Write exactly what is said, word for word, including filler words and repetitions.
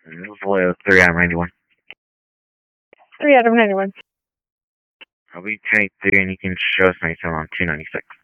Buffalo, three out of ninety-one. three out of ninety-one. I'll be twenty-three, and you can show us ninety-seven on two ninety-six.